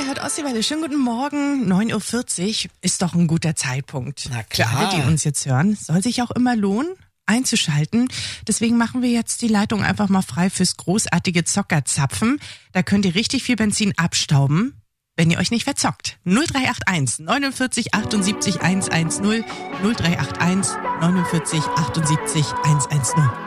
Ihr hört Ostseewelle. Schönen guten Morgen. 9.40 Uhr ist doch ein guter Zeitpunkt. Na klar. Für alle, die uns jetzt hören. Soll sich auch immer lohnen, einzuschalten. Deswegen machen wir jetzt die Leitung einfach mal frei fürs großartige Zockerzapfen. Da könnt ihr richtig viel Benzin abstauben, wenn ihr euch nicht verzockt. 0381 49 78 110 0381 49 78 110.